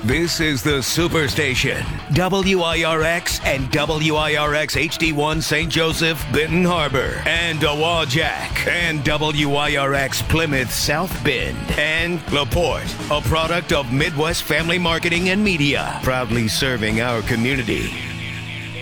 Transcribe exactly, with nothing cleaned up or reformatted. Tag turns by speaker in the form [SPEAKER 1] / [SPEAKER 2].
[SPEAKER 1] This is the Superstation. W I R X and W I R X H D one Saint Joseph, Benton Harbor, and Dowagiac, and W I R X Plymouth South Bend, and LaPorte, a product of Midwest Family Marketing and Media, proudly serving our community.